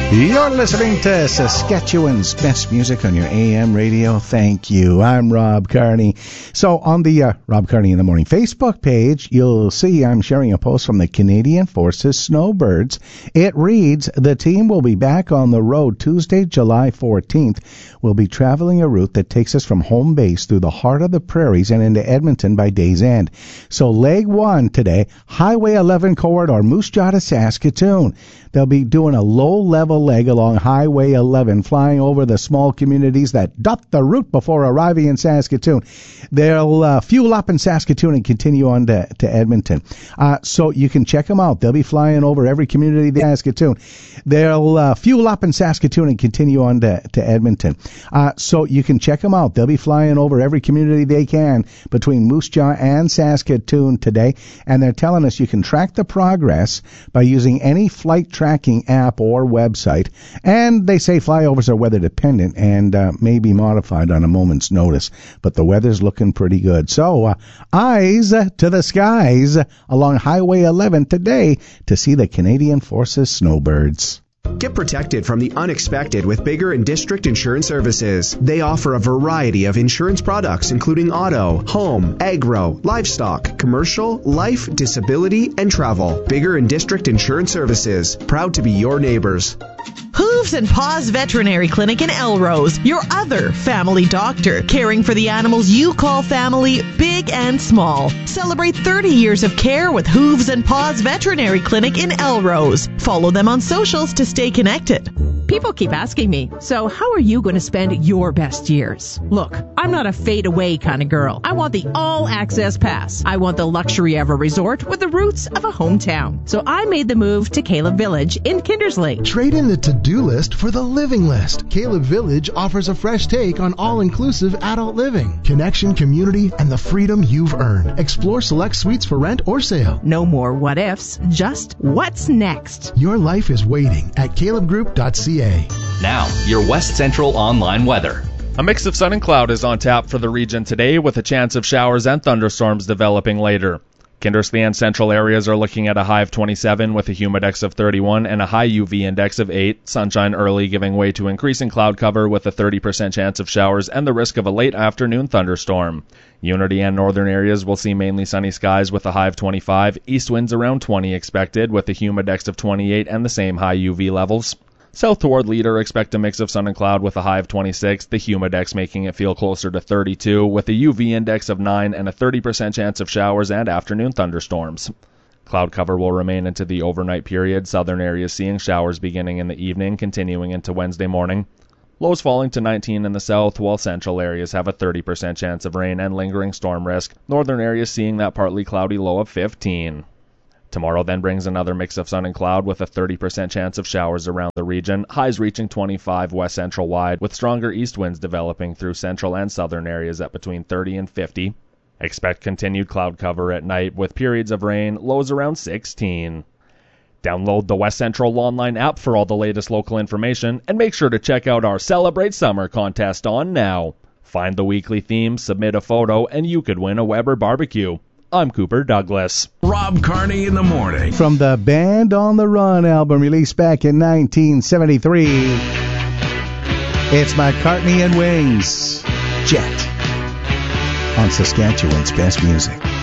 You're listening to Saskatchewan's best music on your AM radio. Thank you. I'm Rob Carney. So on the Rob Carney in the Morning Facebook page, you'll see I'm sharing a post from the Canadian Forces Snowbirds. It reads, the team will be back on the road Tuesday, July 14th. We'll be traveling a route that takes us from home base through the heart of the prairies and into Edmonton by day's end. So leg 1 today, Highway 11 corridor, Moose Jaw to Saskatoon. They'll be doing a low-level leg along Highway 11, flying over the small communities that dot the route before arriving in Saskatoon. They'll fuel up in Saskatoon and continue on to Edmonton. So you can check them out. They'll be flying over every community in Saskatoon. They'll fuel up in Saskatoon and continue on to Edmonton. So you can check them out. They'll be flying over every community they can between Moose Jaw and Saskatoon today. And they're telling us you can track the progress by using any flight tracking app or website. And they say flyovers are weather dependent and may be modified on a moment's notice. But the weather's looking pretty good. So eyes to the skies along Highway 11 today to see the Canadian Forces Snowbirds. Get protected from the unexpected with Bigger and District Insurance Services. They offer a variety of insurance products, including auto, home, agro, livestock, commercial, life, disability, and travel. Bigger and District Insurance Services. Proud to be your neighbors. Hooves and Paws Veterinary Clinic in Elrose, your other family doctor, caring for the animals you call family, big and small. Celebrate 30 years of care with Hooves and Paws Veterinary Clinic in Elrose. Follow them on socials to stay connected. People keep asking me, so how are you going to spend your best years? Look, I'm not a fade-away kind of girl. I want the all-access pass. I want the luxury of a resort with the roots of a hometown. So I made the move to Caleb Village in Kindersley. Trade in the to-do list for the living list. Caleb Village offers a fresh take on all-inclusive adult living, connection, community, and the freedom you've earned. Explore select suites for rent or sale. No more what-ifs, just what's next. Your life is waiting at calebgroup.ca. Now, your West Central online weather. A mix of sun and cloud is on tap for the region today, with a chance of showers and thunderstorms developing later. Kindersley and central areas are looking at a high of 27 with a humidex of 31 and a high UV index of 8. Sunshine early giving way to increasing cloud cover with a 30% chance of showers and the risk of a late afternoon thunderstorm. Unity and northern areas will see mainly sunny skies with a high of 25. East winds around 20 expected with a humidex of 28 and the same high UV levels. South toward Leader, expect a mix of sun and cloud with a high of 26, the humidex making it feel closer to 32, with a UV index of 9 and a 30% chance of showers and afternoon thunderstorms. Cloud cover will remain into the overnight period, southern areas seeing showers beginning in the evening, continuing into Wednesday morning. Lows falling to 19 in the south, while central areas have a 30% chance of rain and lingering storm risk, northern areas seeing that partly cloudy low of 15. Tomorrow then brings another mix of sun and cloud with a 30% chance of showers around the region, highs reaching 25 west central wide, with stronger east winds developing through central and southern areas at between 30 and 50. Expect continued cloud cover at night with periods of rain, lows around 16. Download the West Central Online app for all the latest local information, and make sure to check out our Celebrate Summer contest on now. Find the weekly theme, submit a photo, and you could win a Weber barbecue. I'm Cooper Douglas. Rob Carney in the morning. From the Band on the Run album released back in 1973, it's McCartney and Wings, Jet, on Saskatchewan's best music.